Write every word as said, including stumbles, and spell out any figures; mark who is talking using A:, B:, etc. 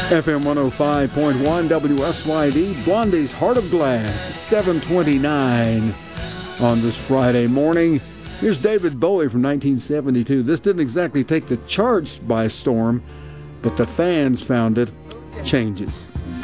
A: F M one oh five point one W S Y D, Blondie's Heart of Glass, seven twenty-nine on this Friday morning. Here's David Bowie from nineteen seventy-two. This didn't exactly take the charts by storm, but the fans found it. Changes.